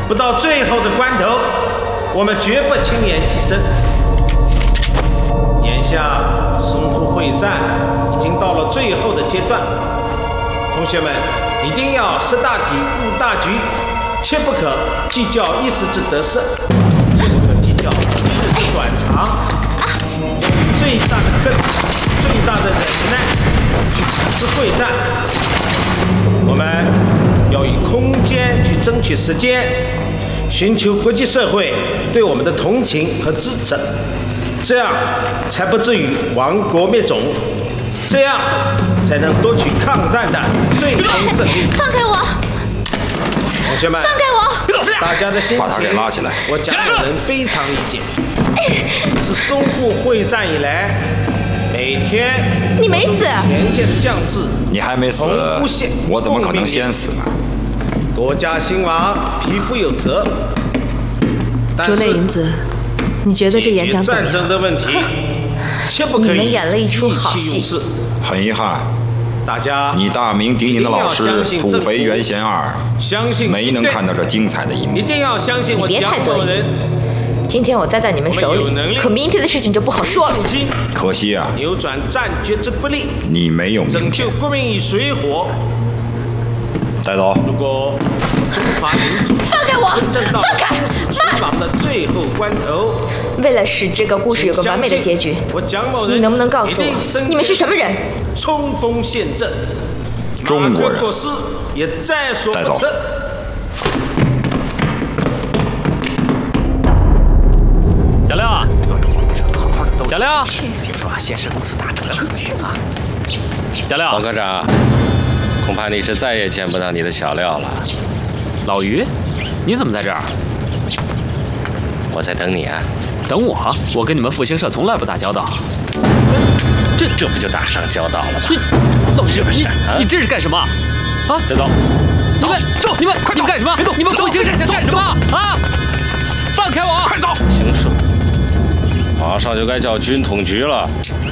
不到最后的关头，我们绝不轻言牺牲。眼下淞沪会战已经到了最后的阶段，同学们一定要识大体顾大局，切不可计较一时之得失，切不可计较一日之短长，用最大的克制、最大的忍耐去组织会战。我们要以空间去争取时间，寻求国际社会对我们的同情和支持，这样才不至于亡国灭种，这样才能夺取抗战的最终胜利。 放开我！ 同学们， 放开我！ 大家的心把他给情， 拉起来。 我蒋某人非常理解。自淞沪会战以来，每天你没死， 前线的将士你还没死同无限， 我怎么可能先死呢？ 国家兴亡，匹夫有责。但竹内银是子，你觉得这演讲怎么战争样？ 的问题，切不可以你们演了一出好戏意气用事。 很遗憾， 大家你大名鼎鼎的老师土肥原贤二相信没能看到这精彩的一一幕。 定要相信我蒋你别太得意某人今天我栽在你们手里， 我们有能力可明天的事情就不好说了。 信心， 可惜啊， 扭转战局之不利， 你没有拯明天救。国民于水火。 带走。 如果中华民族放开我！ 真正到放开！ 生死存亡的最后关头， 为了使这个故事有个完美的结局， 我蒋某人你能不能告诉一定身我，你们是什么人？ 冲锋陷阵， 中国人马克果斯也在所带走不辞。 小廖啊， 昨日黄部长好好的斗。 小廖， 听说先是公司打折了啊。 小廖黄，科长，恐怕你是再也见不到你的小廖了。 老于，你怎么在这儿？ 我在等你啊。 等我？我跟你们复兴社从来不打交道。 这不就打上交道了吗？ 老于， 啊你这是干什么？啊！ 别走！ 你们走！你们干什么？你们复兴社想干什么？啊！放开我！ 快走！ 行社，马上就该叫军统局了。